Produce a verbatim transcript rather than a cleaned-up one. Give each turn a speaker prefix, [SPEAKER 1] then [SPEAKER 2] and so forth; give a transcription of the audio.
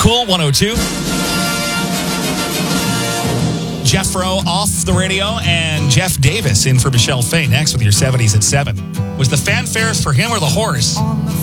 [SPEAKER 1] Cool one oh two. Jeff Rowe off the radio, and Jeff Davis in for Michelle Fay next with your seventies at seven. Was the fanfares for him or the horse?